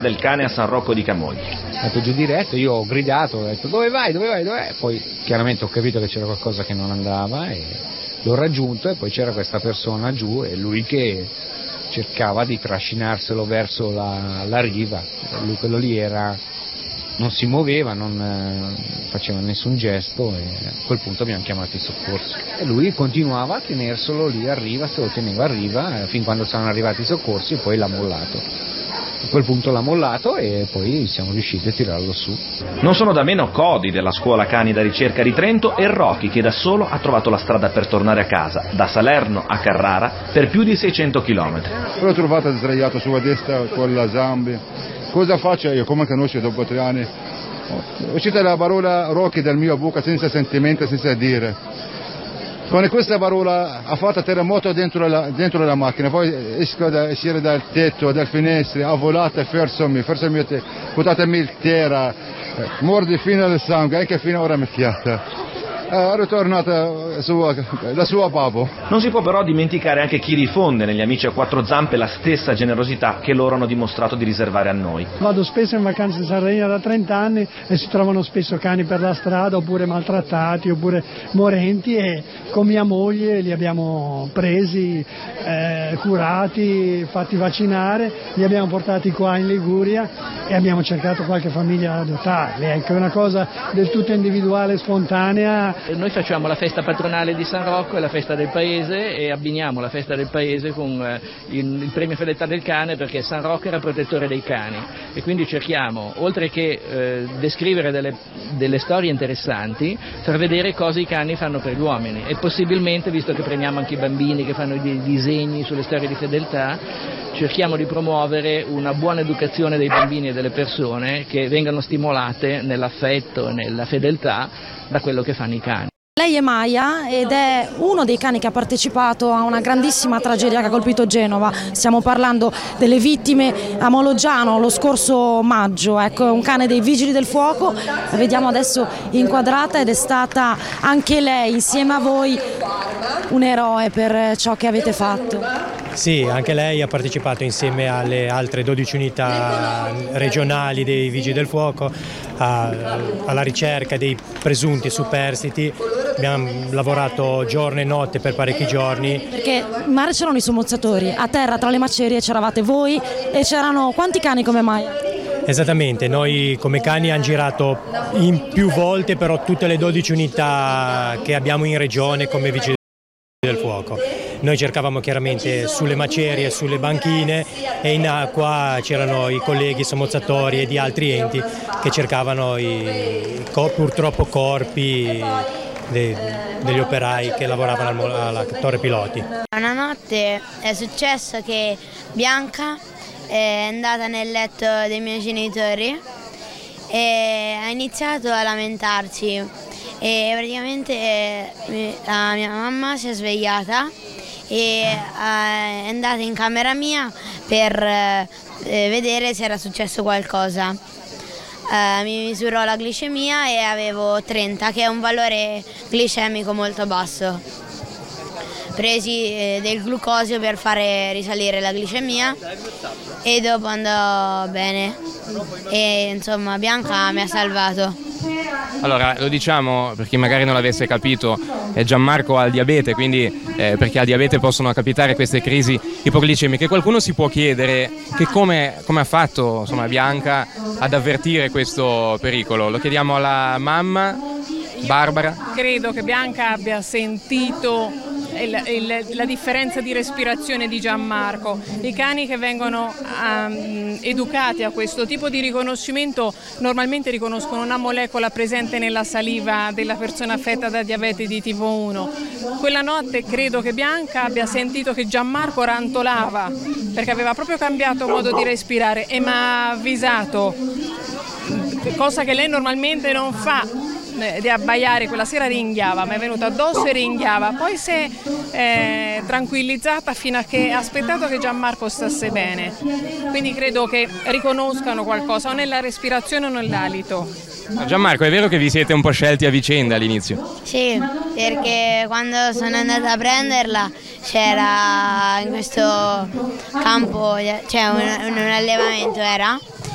del cane a San Rocco di Camogli. È andato giù diretto, io ho gridato, ho detto dove vai? Poi chiaramente ho capito che c'era qualcosa che non andava e l'ho raggiunto e poi c'era questa persona giù e lui che cercava di trascinarselo verso la riva. Lui, quello lì non si muoveva, non faceva nessun gesto e a quel punto abbiamo chiamato i soccorsi. E lui continuava a tenerselo lì a riva, se lo teneva a riva fin quando sono arrivati i soccorsi e poi l'ha mollato. A quel punto l'ha mollato e poi siamo riusciti a tirarlo su. Non sono da meno Codi della scuola cani da ricerca di Trento e Rocky che da solo ha trovato la strada per tornare a casa, da Salerno a Carrara, per più di 600 km. L'ho trovato sdraiato sulla destra con la zambi. Cosa faccio io? Come conosco dopo 3 anni? È uscita la parola Rocky dal mio bocca senza sentimento, senza dire. Con questa parola ha fatto terremoto dentro la macchina, poi esco da uscire dal tetto, dal finestre, ha volato verso me, portatemi il terra, mordi fino al sangue, anche fino a ora macchiata. È ritornata la sua babbo. Non si può però dimenticare anche chi rifonde negli amici a quattro zampe la stessa generosità che loro hanno dimostrato di riservare a noi. Vado spesso in vacanza in Sardegna da 30 anni e si trovano spesso cani per la strada oppure maltrattati oppure morenti e con mia moglie li abbiamo presi, curati, fatti vaccinare, li abbiamo portati qua in Liguria e abbiamo cercato qualche famiglia ad adottarli. Ecco, è una cosa del tutto individuale, spontanea. Noi facciamo la festa patronale di San Rocco e la festa del paese e abbiniamo la festa del paese con il premio fedeltà del cane perché San Rocco era protettore dei cani e quindi cerchiamo, oltre che descrivere delle storie interessanti, far vedere cosa i cani fanno per gli uomini e possibilmente, visto che premiamo anche i bambini che fanno i disegni sulle storie di fedeltà, cerchiamo di promuovere una buona educazione dei bambini e delle persone che vengano stimolate nell'affetto e nella fedeltà da quello che fanno i cani. Lei è Maya ed è uno dei cani che ha partecipato a una grandissima tragedia che ha colpito Genova. Stiamo parlando delle vittime a Mologgiano lo scorso maggio. Ecco, è un cane dei Vigili del Fuoco, la vediamo adesso inquadrata ed è stata anche lei insieme a voi un eroe per ciò che avete fatto. Sì, anche lei ha partecipato insieme alle altre 12 unità regionali dei Vigili del Fuoco alla ricerca dei presunti superstiti. Abbiamo lavorato giorno e notte per parecchi giorni. Perché in mare c'erano i sommozzatori, a terra tra le macerie c'eravate voi e c'erano quanti cani come Maya? Esattamente, noi come cani abbiamo girato in più volte però tutte le 12 unità che abbiamo in regione come Vigili del Fuoco. Noi cercavamo chiaramente sulle macerie, sulle banchine e in acqua c'erano i colleghi sommozzatori e di altri enti che cercavano purtroppo corpi degli operai che lavoravano alla torre piloti. Una notte è successo che Bianca è andata nel letto dei miei genitori e ha iniziato a lamentarsi e praticamente la mia mamma si è svegliata e è andata in camera mia per vedere se era successo qualcosa. Mi misurò la glicemia e avevo 30, che è un valore glicemico molto basso. Presi del glucosio per fare risalire la glicemia e dopo andò bene e insomma Bianca mi ha salvato. Allora, lo diciamo per chi magari non l'avesse capito, Gianmarco ha il diabete, quindi perché al diabete possono capitare queste crisi ipoglicemiche. Qualcuno si può chiedere che come ha fatto insomma, Bianca ad avvertire questo pericolo. Lo chiediamo alla mamma, Barbara. Credo che Bianca abbia sentito la differenza di respirazione di Gianmarco. I cani che vengono educati a questo tipo di riconoscimento normalmente riconoscono una molecola presente nella saliva della persona affetta da diabete di tipo 1. Quella notte credo che Bianca abbia sentito che Gianmarco rantolava perché aveva proprio cambiato modo di respirare e mi ha avvisato, cosa che lei normalmente non fa, di abbaiare. Quella sera ringhiava, mi è venuta addosso e ringhiava, poi si è tranquillizzata fino a che ha aspettato che Gianmarco stasse bene, quindi credo che riconoscano qualcosa o nella respirazione o nell'alito. Gianmarco, è vero che vi siete un po' scelti a vicenda all'inizio? Sì, perché quando sono andata a prenderla c'era in questo campo, cioè un allevamento era,